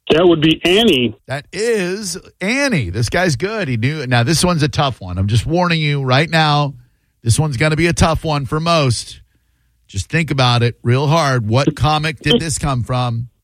That would be Annie. That is Annie. This guy's good. He knew. Now, this one's a tough one. I'm just warning you right now. This one's going to be a tough one for most. Just think about it real hard. What comic did this come from?